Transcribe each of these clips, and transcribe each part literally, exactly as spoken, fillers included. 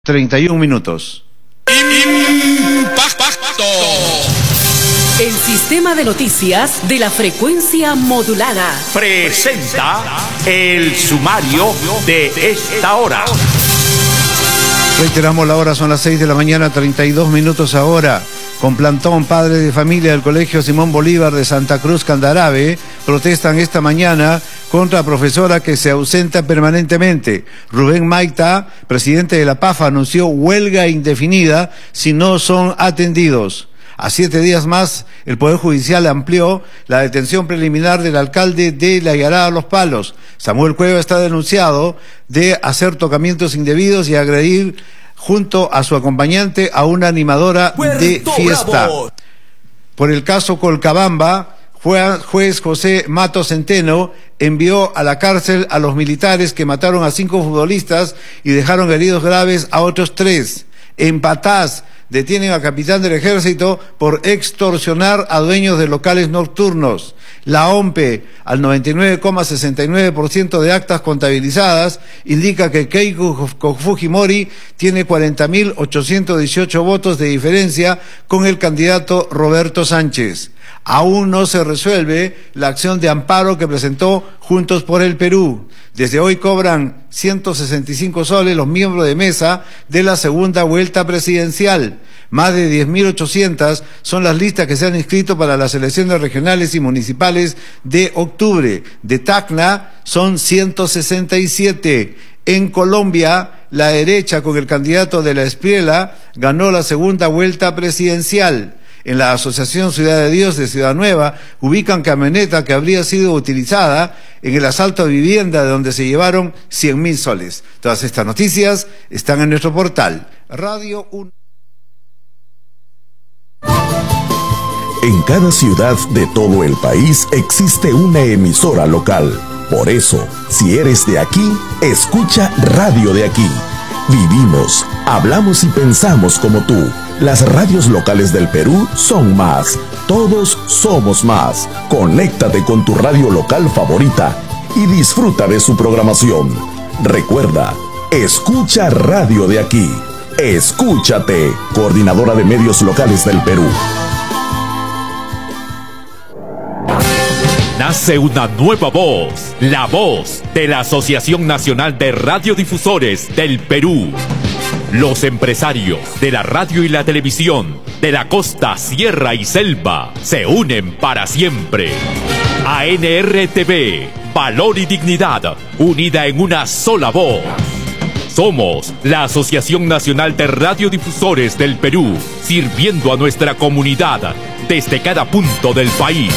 treinta y un minutos. Impacto. El sistema de noticias de la frecuencia modulada Presenta el sumario de esta hora. Reiteramos la hora, son las seis de la mañana, treinta y dos minutos ahora. Con plantón, padres de familia del Colegio Simón Bolívar de Santa Cruz Candarave protestan esta mañana contra profesora que se ausenta permanentemente. Rubén Maita, presidente de la P A F, anunció huelga indefinida si no son atendidos. A siete días más, el Poder Judicial amplió la detención preliminar del alcalde de La Yarada Los Palos. Samuel Cueva está denunciado de hacer tocamientos indebidos y agredir junto a su acompañante a una animadora de fiesta. Bravo. Por el caso Colcabamba, juez José Matos Centeno envió a la cárcel a los militares que mataron a cinco futbolistas y dejaron heridos graves a otros tres. En Patás, detienen al capitán del ejército por extorsionar a dueños de locales nocturnos. La OMPE, al noventa y nueve coma sesenta y nueve por ciento de actas contabilizadas, indica que Keiko Fujimori tiene cuarenta mil ochocientos dieciocho votos de diferencia con el candidato Roberto Sánchez. Aún no se resuelve la acción de amparo que presentó Juntos por el Perú. Desde hoy cobran ciento sesenta y cinco soles los miembros de mesa de la segunda vuelta presidencial. Más de diez mil ochocientas son las listas que se han inscrito para las elecciones regionales y municipales de octubre. De Tacna son ciento sesenta y siete. En Colombia, la derecha con el candidato de la Espriela ganó la segunda vuelta presidencial. En la Asociación Ciudad de Dios de Ciudad Nueva ubican camioneta que habría sido utilizada en el asalto a vivienda de donde se llevaron cien mil soles. Todas estas noticias están en nuestro portal Radio uno. En cada ciudad de todo el país existe una emisora local. Por eso, si eres de aquí, escucha Radio de Aquí. Vivimos, hablamos y pensamos como tú. Las radios locales del Perú son más. Todos somos más. Conéctate con tu radio local favorita y disfruta de su programación. Recuerda, escucha Radio de Aquí. Escúchate, Coordinadora de Medios Locales del Perú. Nace una nueva voz, la voz de la Asociación Nacional de Radiodifusores del Perú. Los empresarios de la radio y la televisión de la costa, sierra y selva se unen para siempre. A N R T V, valor y dignidad, unida en una sola voz. Somos la Asociación Nacional de Radiodifusores del Perú, sirviendo a nuestra comunidad desde cada punto del país.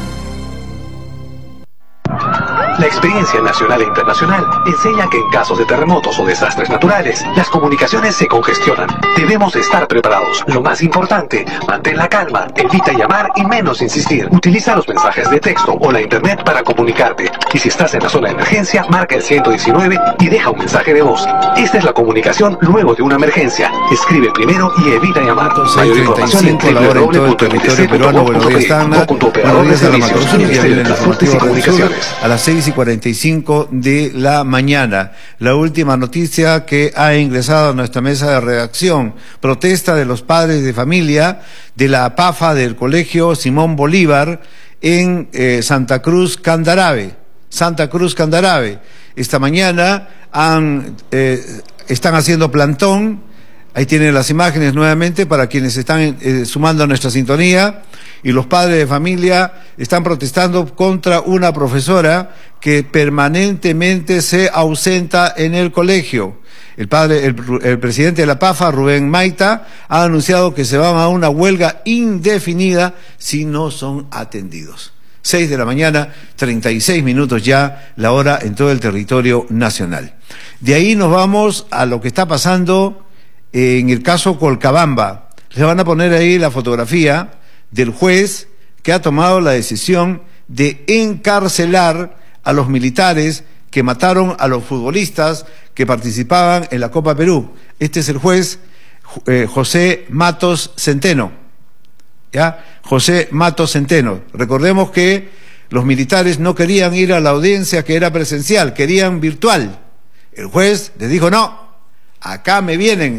La experiencia nacional e internacional enseña que en casos de terremotos o desastres naturales, las comunicaciones se congestionan. Debemos estar preparados. Lo más importante, mantén la calma, evita llamar y menos insistir. Utiliza los mensajes de texto o la internet para comunicarte. Y si estás en la zona de emergencia, marca el ciento diecinueve y deja un mensaje de voz. Esta es la comunicación luego de una emergencia. Escribe primero y evita llamar. Mayor información en la hora en todo el territorio peruano. Buenos días, Tacna. Buenos días a la Macrosur y el Transportes y Comunicaciones. A las seis y cuarenta y cinco de la mañana. La última noticia que ha ingresado a nuestra mesa de redacción: protesta de los padres de familia de la P A F A del Colegio Simón Bolívar en eh, Santa Cruz Candarave. Santa Cruz Candarave. Esta mañana han, eh, están haciendo plantón. Ahí tienen las imágenes nuevamente para quienes están eh, sumando a nuestra sintonía. Y los padres de familia están protestando contra una profesora que permanentemente se ausenta en el colegio. El padre, el, el presidente de la P A F A, Rubén Maita, ha anunciado que se van a una huelga indefinida si no son atendidos. Seis de la mañana, treinta y seis minutos ya, la hora en todo el territorio nacional. De ahí nos vamos a lo que está pasando en el caso Colcabamba. Les van a poner ahí la fotografía del juez que ha tomado la decisión de encarcelar a los militares que mataron a los futbolistas que participaban en la Copa Perú. Este es el juez eh, José Matos Centeno. ¿Ya? José Matos Centeno. Recordemos que los militares no querían ir a la audiencia que era presencial, querían virtual. El juez les dijo no, acá me vienen.